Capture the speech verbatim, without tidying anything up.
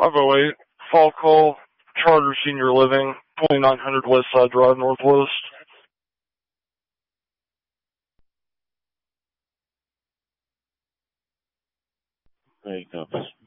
five oh eight, Fall Call, Charter Senior Living, twenty-nine hundred West Side Drive, Northwest. Hey, copies.